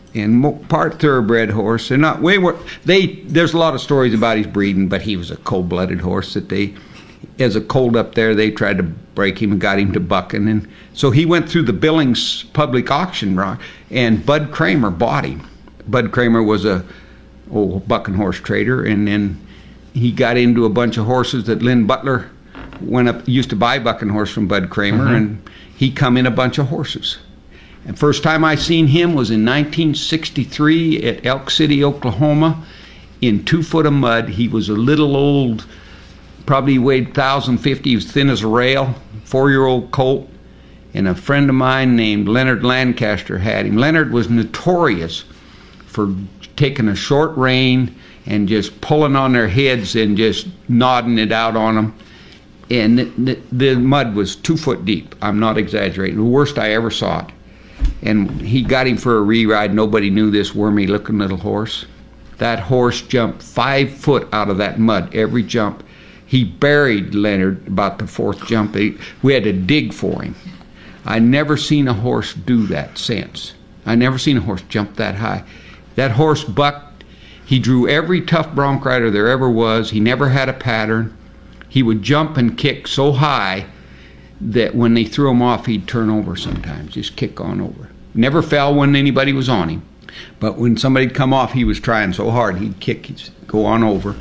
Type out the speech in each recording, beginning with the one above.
and part thoroughbred horse. They're not. There's a lot of stories about his breeding, but he was a cold-blooded horse that as a colt up there, they tried to break him and got him to bucking, and so he went through the Billings public auction, and Bud Kramer bought him. Bud Kramer was a old bucking horse trader, and then he got into a bunch of horses that Lynn Butler used to buy bucking horse from Bud Kramer, and he come in a bunch of horses. And first time I seen him was in 1963 at Elk City, Oklahoma, in 2 foot of mud. He was a little old, probably weighed 1,050. He was thin as a rail, 4-year-old colt. And a friend of mine named Leonard Lancaster had him. Leonard was notorious for taking a short rein and just pulling on their heads and just nodding it out on them. And the mud was 2 foot deep. I'm not exaggerating. The worst I ever saw it. And he got him for a re-ride. Nobody knew this wormy-looking little horse. That horse jumped 5 foot out of that mud every jump. He buried Leonard about the 4th jump. We had to dig for him. I never seen a horse do that since. I never seen a horse jump that high. That horse bucked. He drew every tough bronc rider there ever was. He never had a pattern. He would jump and kick so high that when they threw him off, he'd turn over sometimes, just kick on over. Never fell when anybody was on him. But when somebody'd come off, he was trying so hard, he'd kick, he'd go on over.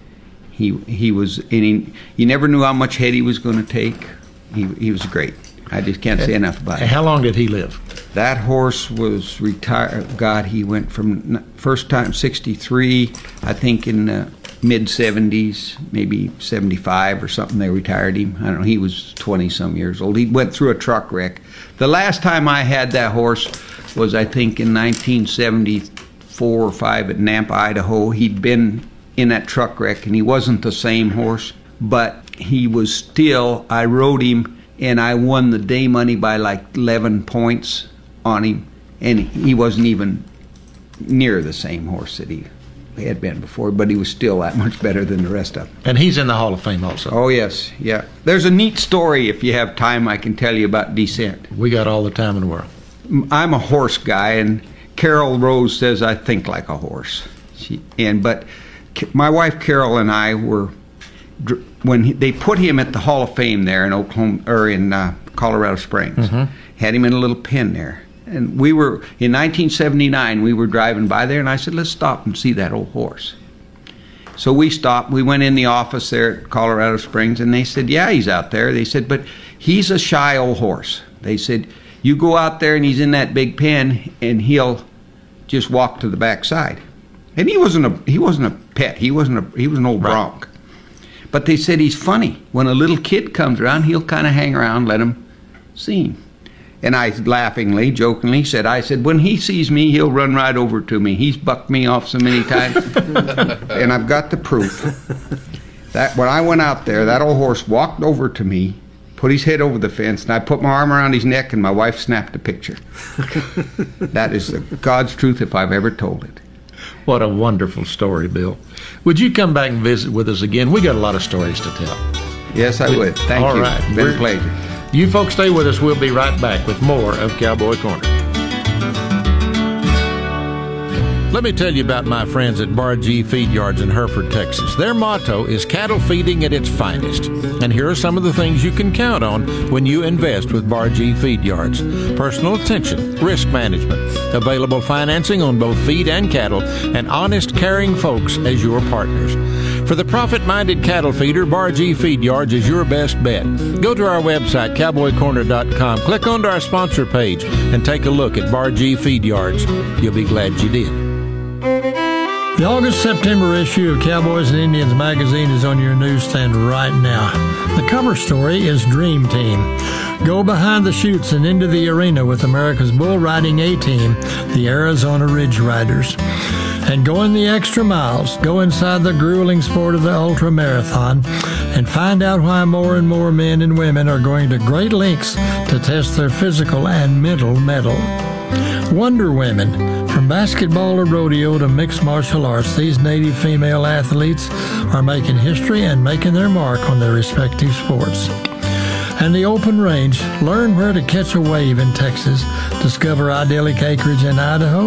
He was, and you never knew how much head he was going to take. He was great. I just can't say enough about it. How long did he live? That horse was retired. God, he went from first time 63, I think in the mid-70s, maybe 75 or something, they retired him. I don't know, he was 20-some years old. He went through a truck wreck. The last time I had that horse was, I think, in 1974 or 5 at Nampa, Idaho. He'd been in that truck wreck, and he wasn't the same horse, but he was still, I rode him, and I won the day money by like 11 points on him, and he wasn't even near the same horse that he had been before, but he was still that much better than the rest of them. And he's in the Hall of Fame also. Oh, yes, yeah. There's a neat story, if you have time, I can tell you about descent. We got all the time in the world. I'm a horse guy, and Carol Rose says I think like a horse. But my wife Carol and I were, when they put him at the Hall of Fame there in Oklahoma, or in Colorado Springs, had him in a little pen there. And we were, in 1979, we were driving by there, and I said, let's stop and see that old horse. So we stopped. We went in the office there at Colorado Springs, and they said, yeah, he's out there. They said, but he's a shy old horse. They said, you go out there, and he's in that big pen, and he'll just walk to the back side. And he wasn't a pet. He was an old bronc. But they said he's funny. When a little kid comes around, he'll kind of hang around, let him see him. And I laughingly, jokingly said, when he sees me, he'll run right over to me. He's bucked me off so many times. And I've got the proof. That when I went out there, that old horse walked over to me, put his head over the fence, and I put my arm around his neck, and my wife snapped a picture. That is God's truth if I've ever told it. What a wonderful story, Bill. Would you come back and visit with us again? We got a lot of stories to tell. Yes, I would. Thank you. All right. It's been a pleasure. You folks stay with us. We'll be right back with more of Cowboy Corner. Let me tell you about my friends at Bar G Feed Yards in Hereford, Texas. Their motto is cattle feeding at its finest. And here are some of the things you can count on when you invest with Bar G Feed Yards. Personal attention, risk management, available financing on both feed and cattle, and honest, caring folks as your partners. For the profit-minded cattle feeder, Bar G Feed Yards is your best bet. Go to our website, cowboycorner.com, click onto our sponsor page, and take a look at Bar G Feed Yards. You'll be glad you did. The August-September issue of Cowboys and Indians magazine is on your newsstand right now. The cover story is Dream Team. Go behind the chutes and into the arena with America's bull riding A-team, the Arizona Ridge Riders. And go in the extra miles, go inside the grueling sport of the ultra marathon, and find out why more and more men and women are going to great lengths to test their physical and mental mettle. Wonder Women. From basketball to rodeo to mixed martial arts, these native female athletes are making history and making their mark on their respective sports. And the Open Range. Learn where to catch a wave in Texas. Discover idyllic acreage in Idaho.